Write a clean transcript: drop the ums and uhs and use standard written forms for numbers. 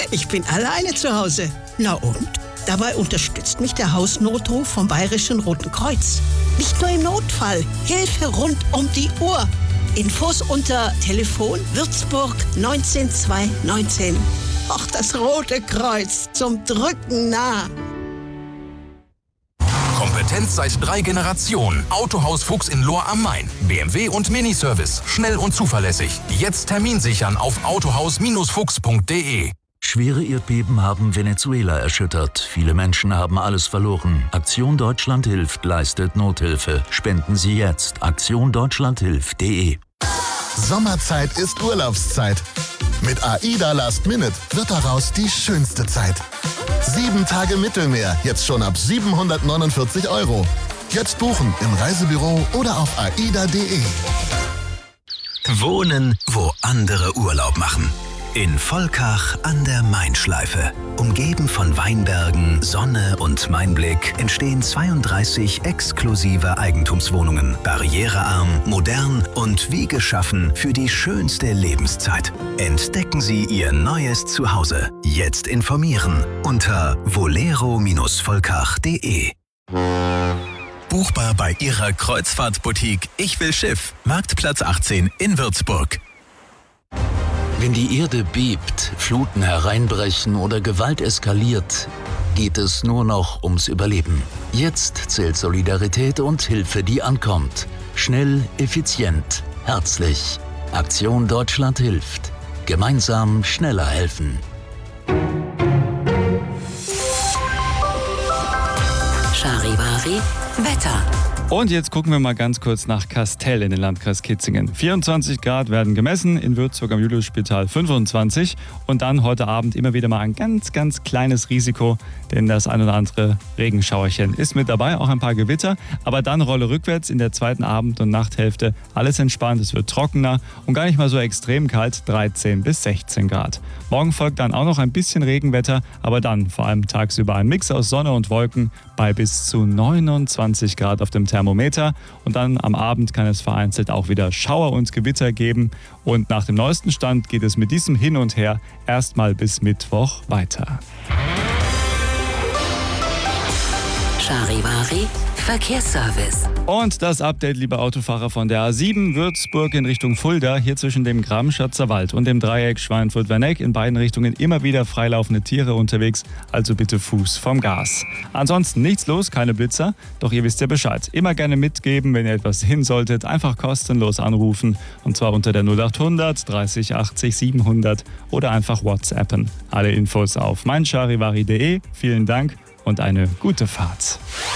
Ich bin alleine zu Hause. Na und? Dabei unterstützt mich der Hausnotruf vom Bayerischen Roten Kreuz. Nicht nur im Notfall, Hilfe rund um die Uhr. Infos unter Telefon Würzburg 19219. Ach, das Rote Kreuz, zum Drücken nah. Kompetenz seit 3 Generationen. Autohaus Fuchs in Lohr am Main. BMW und Miniservice. Schnell und zuverlässig. Jetzt Termin sichern auf autohaus-fuchs.de. Schwere Erdbeben haben Venezuela erschüttert. Viele Menschen haben alles verloren. Aktion Deutschland hilft, leistet Nothilfe. Spenden Sie jetzt. aktiondeutschlandhilft.de. Sommerzeit ist Urlaubszeit. Mit AIDA Last Minute wird daraus die schönste Zeit. 7 Tage Mittelmeer, jetzt schon ab 749 €. Jetzt buchen im Reisebüro oder auf aida.de. Wohnen, wo andere Urlaub machen. In Volkach an der Main-Schleife. Umgeben von Weinbergen, Sonne und Mainblick entstehen 32 exklusive Eigentumswohnungen. Barrierearm, modern und wie geschaffen für die schönste Lebenszeit. Entdecken Sie Ihr neues Zuhause. Jetzt informieren unter volero-volkach.de. Buchbar bei Ihrer Kreuzfahrtboutique Ich will Schiff. Marktplatz 18 in Würzburg. Wenn die Erde bebt, Fluten hereinbrechen oder Gewalt eskaliert, geht es nur noch ums Überleben. Jetzt zählt Solidarität und Hilfe, die ankommt. Schnell, effizient, herzlich. Aktion Deutschland hilft. Gemeinsam schneller helfen. Charivari Wetter. Und jetzt gucken wir mal ganz kurz nach Kastel in den Landkreis Kitzingen. 24 Grad werden gemessen, in Würzburg am Juliusspital 25. Und dann heute Abend immer wieder mal ein ganz, ganz kleines Risiko, denn das ein oder andere Regenschauerchen ist mit dabei, auch ein paar Gewitter. Aber dann Rolle rückwärts in der zweiten Abend- und Nachthälfte. Alles entspannt, es wird trockener und gar nicht mal so extrem kalt, 13 bis 16 Grad. Morgen folgt dann auch noch ein bisschen Regenwetter, aber dann vor allem tagsüber ein Mix aus Sonne und Wolken bei bis zu 29 Grad auf dem Thermometer. Und dann am Abend kann es vereinzelt auch wieder Schauer und Gewitter geben. Und nach dem neuesten Stand geht es mit diesem Hin und Her erstmal bis Mittwoch weiter. Charivari Verkehrsservice. Und das Update, liebe Autofahrer von der A7 Würzburg in Richtung Fulda, hier zwischen dem Gramschatzer Wald und dem Dreieck Schweinfurt-Werneck, in beiden Richtungen immer wieder freilaufende Tiere unterwegs, also bitte Fuß vom Gas. Ansonsten nichts los, keine Blitzer, doch ihr wisst ja Bescheid. Immer gerne mitgeben, wenn ihr etwas sehen solltet, einfach kostenlos anrufen, und zwar unter der 0800 30 80 700 oder einfach WhatsAppen. Alle Infos auf meincharivari.de. Vielen Dank und eine gute Fahrt.